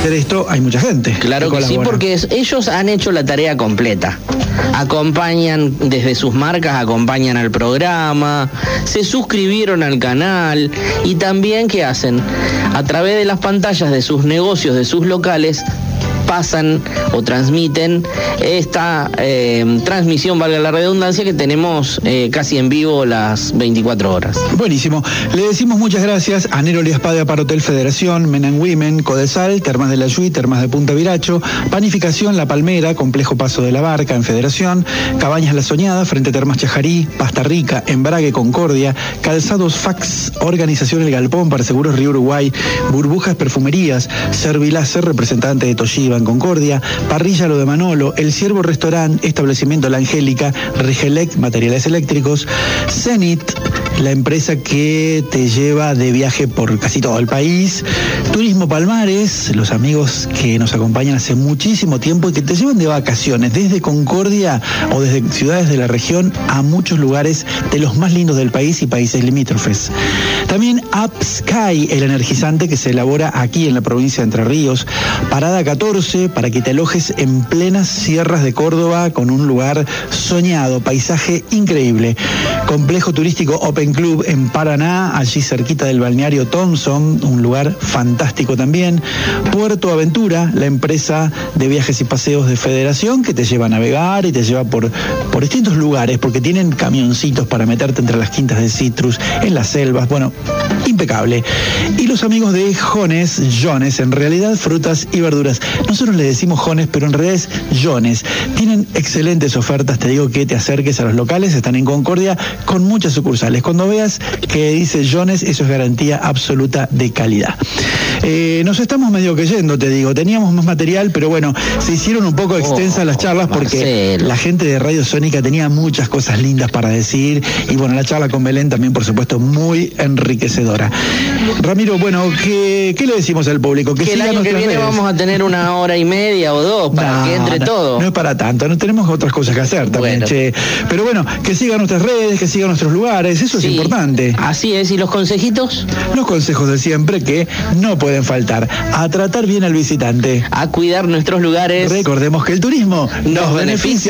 hacer esto hay mucha gente. Claro que sí, porque ellos han hecho la tarea completa. Acompañan desde sus marcas, acompañan al programa, se suscribieron al canal y también, ¿qué hacen? A través de las pantallas de sus negocios, de sus locales, pasan o transmiten esta transmisión, valga la redundancia, que tenemos casi en vivo las 24 horas. Buenísimo. Le decimos muchas gracias a Neroli Espada para Hotel Federación, Men and Women, Codesal, Termas de la Yui, Termas de Punta Viracho, Panificación La Palmera, Complejo Paso de la Barca en Federación, Cabañas La Soñada, Frente Termas Chajarí, Pasta Rica, Embrague Concordia, Calzados Fax, Organización El Galpón para Seguros Río Uruguay, Burbujas Perfumerías, Serviláser, representante de Toshiba en Concordia, Parrilla Lo de Manolo, El Ciervo Restaurant, Establecimiento La Angélica, Regelec, Materiales Eléctricos, Zenit, la empresa que te lleva de viaje por casi todo el país, Turismo Palmares, los amigos que nos acompañan hace muchísimo tiempo y que te llevan de vacaciones desde Concordia o desde ciudades de la región a muchos lugares de los más lindos del país y países limítrofes. También UpSky, el energizante que se elabora aquí en la provincia de Entre Ríos, Parada 14, para que te alojes en plenas sierras de Córdoba con un lugar soñado, paisaje increíble. Complejo turístico Open Club en Paraná, allí cerquita del balneario Thompson, un lugar fantástico también. Puerto Aventura, la empresa de viajes y paseos de Federación que te lleva a navegar y te lleva por distintos lugares, porque tienen camioncitos para meterte entre las quintas de citrus, en las selvas, bueno, impecable. Y los amigos de Jones, en realidad frutas y verduras. Nosotros le decimos Jones, pero en realidad es Jones. Tienen excelentes ofertas, te digo que te acerques a los locales, están en Concordia con muchas sucursales. Cuando veas que dice Jones, eso es garantía absoluta de calidad. Nos estamos medio que yendo, te digo. Teníamos más material, pero bueno, se hicieron un poco extensas las charlas porque la gente de Radio Sónica tenía muchas cosas lindas para decir. Y bueno, la charla con Belén también, por supuesto, muy enriquecedora. Ramiro, bueno, ¿qué le decimos al público? Que el año que viene vamos a tener 1 hora y media o 2 para que entre todo. No es para tanto, no tenemos otras cosas que hacer también, bueno. Che. Pero bueno, que sigan nuestras redes, que sigan nuestros lugares, eso sí, es importante. Así es, ¿y los consejitos? Los consejos de siempre que no pueden faltar. A tratar bien al visitante. A cuidar nuestros lugares. Recordemos que el turismo nos beneficia.